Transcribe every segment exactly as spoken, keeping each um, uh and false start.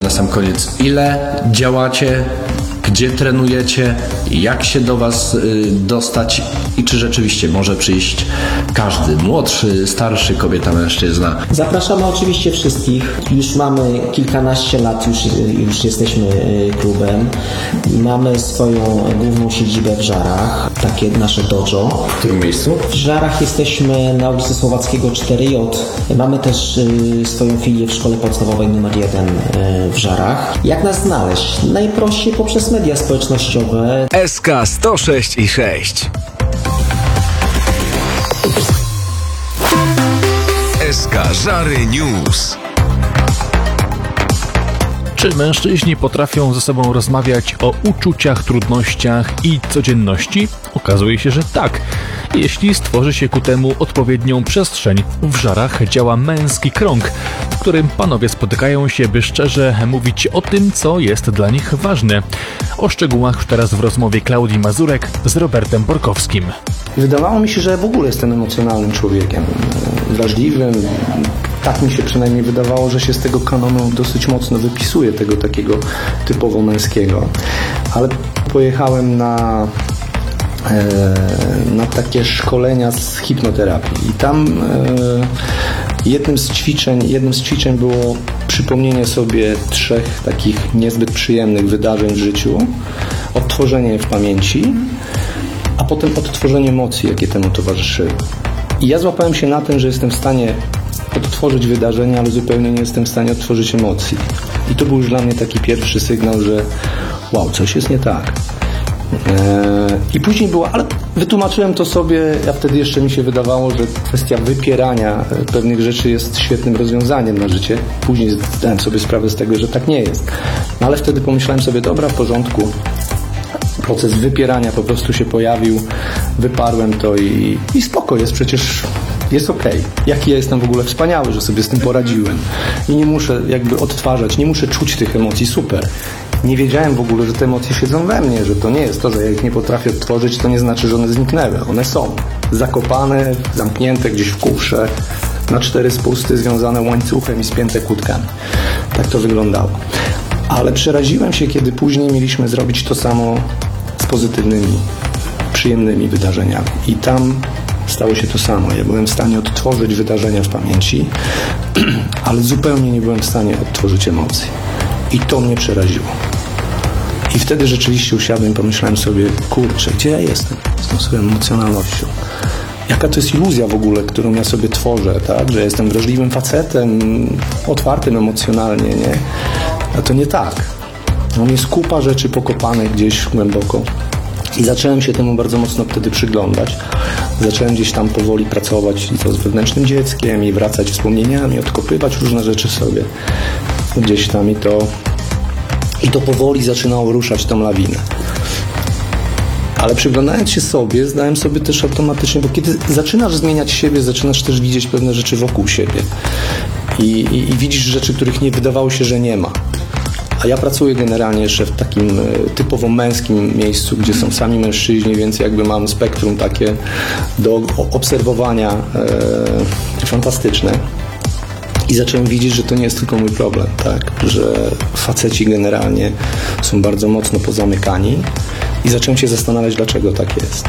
na sam koniec, ile działacie, gdzie trenujecie, jak się do Was y, dostać i czy rzeczywiście może przyjść każdy, młodszy, starszy, kobieta, mężczyzna? Zapraszamy oczywiście wszystkich. Już mamy kilkanaście lat, już, już jesteśmy klubem. Mamy swoją główną siedzibę w Żarach, takie nasze dojo. W którym miejscu? W Żarach jesteśmy na ulicy Słowackiego cztery J. Mamy też y, swoją filię w szkole podstawowej numer jeden y, w Żarach. Jak nas znaleźć? Najprościej poprzez media społecznościowe. S K sto sześć i sześć. S K Żary News. Czy mężczyźni potrafią ze sobą rozmawiać o uczuciach, trudnościach i codzienności? Okazuje się, że tak. Jeśli stworzy się ku temu odpowiednią przestrzeń. W Żarach działa męski krąg, w którym panowie spotykają się, by szczerze mówić o tym, co jest dla nich ważne. O szczegółach teraz w rozmowie Klaudii Mazurek z Robertem Borkowskim. Wydawało mi się, że w ogóle jestem emocjonalnym człowiekiem, wrażliwym. Tak mi się przynajmniej wydawało, że się z tego kanonu dosyć mocno wypisuje, tego takiego typowo męskiego. Ale pojechałem na, e, na takie szkolenia z hipnoterapii i tam e, jednym z ćwiczeń, jednym z ćwiczeń było przypomnienie sobie trzech takich niezbyt przyjemnych wydarzeń w życiu, odtworzenie je w pamięci, a potem odtworzenie emocji, jakie temu towarzyszyły. I ja złapałem się na tym, że jestem w stanie odtworzyć wydarzenia, ale zupełnie nie jestem w stanie odtworzyć emocji. I to był już dla mnie taki pierwszy sygnał, że wow, coś jest nie tak. Eee, I później było, ale wytłumaczyłem to sobie, ja wtedy jeszcze mi się wydawało, że kwestia wypierania pewnych rzeczy jest świetnym rozwiązaniem na życie. Później zdałem sobie sprawę z tego, że tak nie jest. No ale wtedy pomyślałem sobie, dobra, w porządku. Proces wypierania po prostu się pojawił, wyparłem to i, i spoko, jest przecież, jest okej. Okay. Jaki ja jestem w ogóle wspaniały, że sobie z tym poradziłem. I nie muszę jakby odtwarzać, nie muszę czuć tych emocji, super. Nie wiedziałem w ogóle, że te emocje siedzą we mnie, że to nie jest to, że ja ich nie potrafię odtworzyć, to nie znaczy, że one zniknęły. One są zakopane, zamknięte gdzieś w kufrze, na cztery spusty, związane łańcuchem i spięte kłódkami. Tak to wyglądało. Ale przeraziłem się, kiedy później mieliśmy zrobić to samo z pozytywnymi, przyjemnymi wydarzeniami. I tam stało się to samo. Ja byłem w stanie odtworzyć wydarzenia w pamięci, ale zupełnie nie byłem w stanie odtworzyć emocji. I to mnie przeraziło. I wtedy rzeczywiście usiadłem i pomyślałem sobie, kurczę, gdzie ja jestem z tą swoją emocjonalnością? Jaka to jest iluzja w ogóle, którą ja sobie tworzę, tak? Że jestem wrażliwym facetem, otwartym emocjonalnie, nie? A to nie tak. On jest kupa rzeczy pokopanych gdzieś głęboko. I zacząłem się temu bardzo mocno wtedy przyglądać. Zacząłem gdzieś tam powoli pracować i to z wewnętrznym dzieckiem i wracać wspomnieniami, odkopywać różne rzeczy sobie gdzieś tam i to, i to powoli zaczynało ruszać tą lawinę. Ale przyglądając się sobie, zdałem sobie też automatycznie, bo kiedy zaczynasz zmieniać siebie, zaczynasz też widzieć pewne rzeczy wokół siebie. I, i, i widzisz rzeczy, których nie wydawało się, że nie ma. A ja pracuję generalnie jeszcze w takim typowo męskim miejscu, gdzie są sami mężczyźni, więc jakby mam spektrum takie do obserwowania e, fantastyczne. I zacząłem widzieć, że to nie jest tylko mój problem, tak? Że faceci generalnie są bardzo mocno pozamykani i zacząłem się zastanawiać, dlaczego tak jest.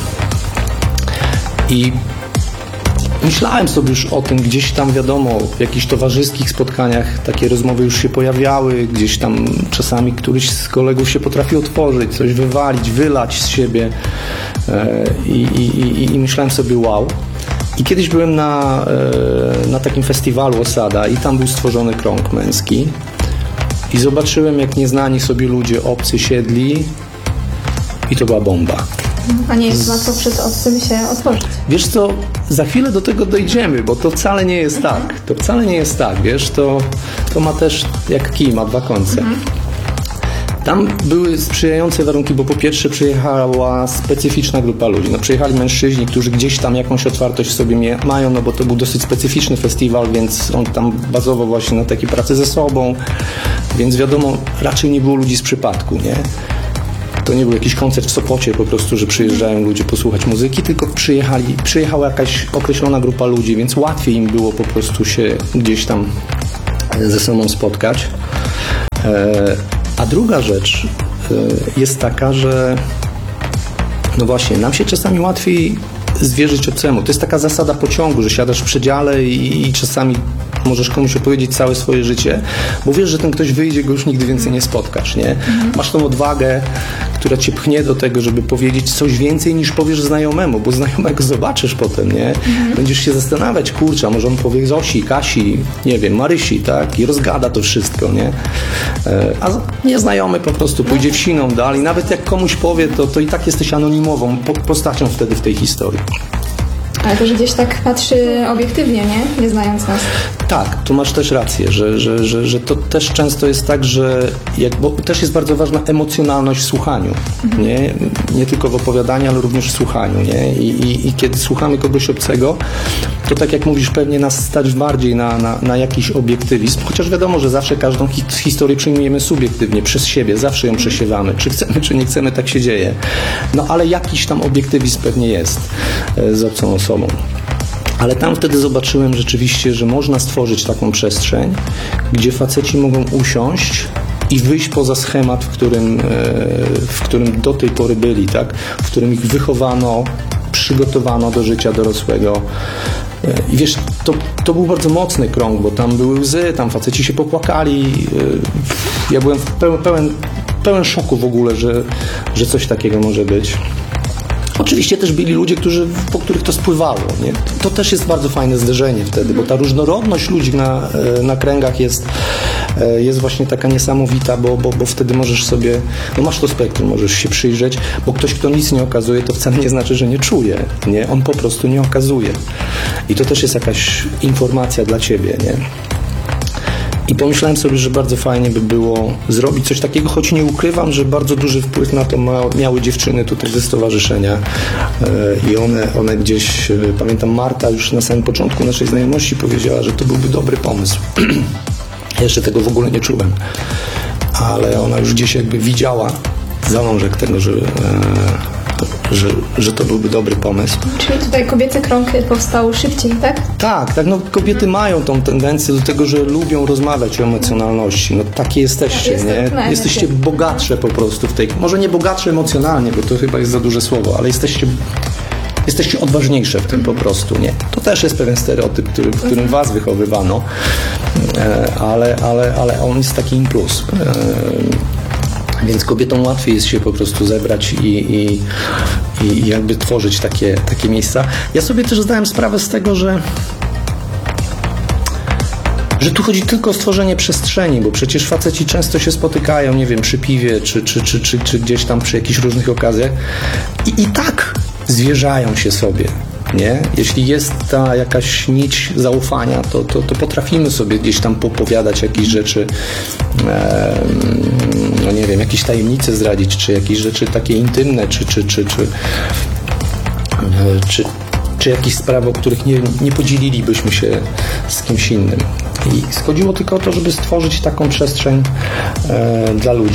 I myślałem sobie już o tym, gdzieś tam wiadomo, w jakichś towarzyskich spotkaniach takie rozmowy już się pojawiały, gdzieś tam czasami któryś z kolegów się potrafi otworzyć, coś wywalić, wylać z siebie i, i, i, i myślałem sobie wow. I kiedyś byłem na, na takim festiwalu Osada i tam był stworzony krąg męski i zobaczyłem, jak nieznani sobie ludzie, obcy siedli i to była bomba. A nie jest łatwo przed obcym się otworzyć. Wiesz co, za chwilę do tego dojdziemy, bo to wcale nie jest tak. To wcale nie jest tak, wiesz, to, to ma też, jak kij, ma dwa końce. Mhm. Tam były sprzyjające warunki, bo po pierwsze przyjechała specyficzna grupa ludzi. No, przyjechali mężczyźni, którzy gdzieś tam jakąś otwartość w sobie mają, no bo to był dosyć specyficzny festiwal, więc on tam bazował właśnie na takiej pracy ze sobą, więc wiadomo, raczej nie było ludzi z przypadku, nie? To nie był jakiś koncert w Sopocie po prostu, że przyjeżdżają ludzie posłuchać muzyki, tylko przyjechali, przyjechała jakaś określona grupa ludzi, więc łatwiej im było po prostu się gdzieś tam ze sobą spotkać. E, a druga rzecz e, jest taka, że no właśnie, nam się czasami łatwiej zwierzyć obcemu. To jest taka zasada pociągu, że siadasz w przedziale i, i czasami możesz komuś opowiedzieć całe swoje życie, bo wiesz, że ten ktoś wyjdzie, go już nigdy więcej nie spotkasz, nie? Mhm. Masz tą odwagę, która cię pchnie do tego, żeby powiedzieć coś więcej niż powiesz znajomemu, bo znajomego zobaczysz potem, nie? Mhm. Będziesz się zastanawiać, kurczę, a może on powie Zosi, Kasi, nie wiem, Marysi, tak? I rozgada to wszystko, nie? A nieznajomy po prostu pójdzie wsiną dalej. Nawet jak komuś powie, to, to i tak jesteś anonimową postacią wtedy w tej historii. Ale też gdzieś tak patrzy obiektywnie, nie? Nie znając nas. Tak, tu masz też rację, że, że, że, że to też często jest tak, że jak, bo też jest bardzo ważna emocjonalność w słuchaniu, mhm. nie? Nie tylko w opowiadaniu, ale również w słuchaniu, nie? I, i, i kiedy słuchamy kogoś obcego, to tak jak mówisz, pewnie nas stać bardziej na, na, na jakiś obiektywizm, chociaż wiadomo, że zawsze każdą hi- historię przyjmujemy subiektywnie, przez siebie, zawsze ją przesiewamy, czy chcemy, czy nie chcemy, tak się dzieje. No ale jakiś tam obiektywizm pewnie jest e, z obcą osobą. Ale tam wtedy zobaczyłem rzeczywiście, że można stworzyć taką przestrzeń, gdzie faceci mogą usiąść i wyjść poza schemat, w którym, w którym do tej pory byli, tak? W którym ich wychowano, przygotowano do życia dorosłego. I wiesz, to, to był bardzo mocny krąg, bo tam były łzy, tam faceci się popłakali. Ja byłem pełen, pełen, pełen szoku w ogóle, że, że coś takiego może być. Oczywiście też byli ludzie, którzy, po których to spływało. Nie? To też jest bardzo fajne zderzenie wtedy, bo ta różnorodność ludzi na, na kręgach jest, jest właśnie taka niesamowita, bo, bo, bo wtedy możesz sobie, no masz to spektrum, możesz się przyjrzeć, bo ktoś, kto nic nie okazuje, to wcale nie znaczy, że nie czuje. Nie? On po prostu nie okazuje. I to też jest jakaś informacja dla ciebie. Nie? I pomyślałem sobie, że bardzo fajnie by było zrobić coś takiego, choć nie ukrywam, że bardzo duży wpływ na to ma, miały dziewczyny tutaj ze stowarzyszenia yy, i one, one gdzieś, yy, pamiętam Marta już na samym początku naszej znajomości powiedziała, że to byłby dobry pomysł. Ja jeszcze tego w ogóle nie czułem, ale ona już gdzieś jakby widziała zalążek tego, że, yy, że, że to byłby dobry pomysł. Czyli tutaj kobiecy krąg powstał szybciej, tak? Tak, tak, no kobiety mają tą tendencję do tego, że lubią rozmawiać o emocjonalności. No takie jesteście, Jest nie? to Jesteście bogatsze po prostu w tej... Może nie bogatsze emocjonalnie, bo to chyba jest za duże słowo, ale jesteście... Jesteście odważniejsze w tym po prostu, nie? To też jest pewien stereotyp, który, w którym was wychowywano, e, ale, ale, ale on jest taki plus. E, Więc kobietom łatwiej jest się po prostu zebrać i, i, i jakby tworzyć takie, takie miejsca. Ja sobie też zdałem sprawę z tego, że że tu chodzi tylko o stworzenie przestrzeni, bo przecież faceci często się spotykają, nie wiem, przy piwie, czy, czy, czy, czy, czy gdzieś tam przy jakichś różnych okazjach i, i tak zwierzają się sobie. Nie? Jeśli jest ta jakaś nić zaufania, to, to, to potrafimy sobie gdzieś tam popowiadać jakieś rzeczy, e, no nie wiem, jakieś tajemnice zdradzić, czy jakieś rzeczy takie intymne, czy, czy, czy, czy, czy, czy jakieś sprawy, o których nie, nie podzielilibyśmy się z kimś innym. I chodziło tylko o to, żeby stworzyć taką przestrzeń e, dla ludzi.